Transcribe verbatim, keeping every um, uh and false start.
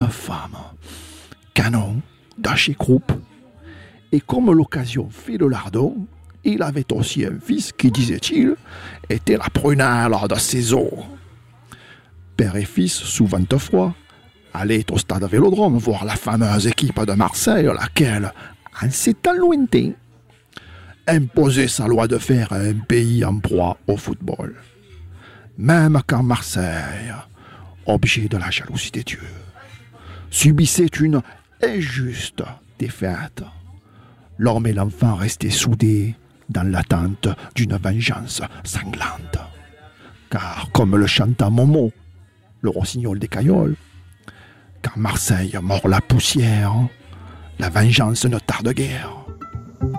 femme, canon dans chez Krupp. Et comme l'occasion fait le lardon, il avait aussi un fils qui, disait-il, était la prunelle de ses os. Père et fils, sous vingt-froid, allaient au stade Vélodrome voir la fameuse équipe de Marseille, laquelle, en ces temps lointains, imposait sa loi de fer à un pays en proie au football. Même quand Marseille, objet de la jalousie des dieux, subissait une injuste défaite, l'homme et l'enfant restaient soudés dans l'attente d'une vengeance sanglante. Car, comme le chanta Momo, le rossignol des Cailloles, quand Marseille mord la poussière, la vengeance ne tarde guère.